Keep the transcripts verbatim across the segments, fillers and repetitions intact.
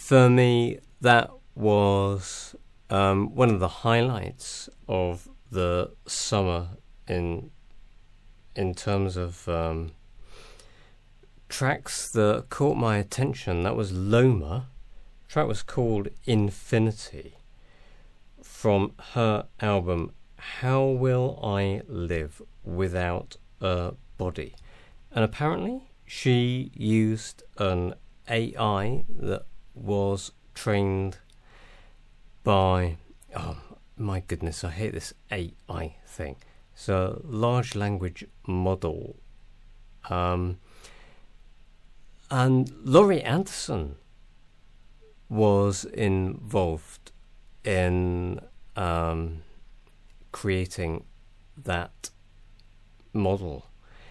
For me, that was um, one of the highlights of the summer in in terms of um, tracks that caught my attention. That was Loma. The track was called Infinity from her album How Will I Live Without a Body? And apparently she used an A I that was trained by, oh my goodness, I hate this A I thing. It's a large language model. Um, and Laurie Anderson was involved in um, creating that model.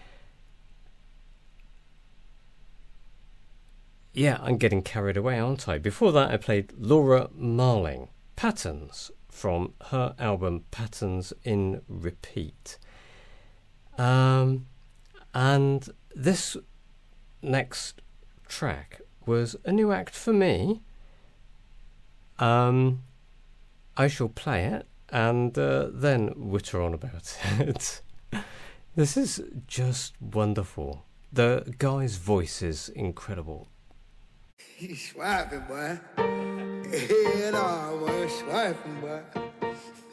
Yeah, I'm getting carried away, aren't I? Before that, I played Laura Marling, Patterns, from her album Patterns in Repeat. Um, and this next track was a new act for me. Um, I shall play it and uh, then witter on about it. This is just wonderful. The guy's voice is incredible. He's swiping, boy. Head on, boy, swiping, boy.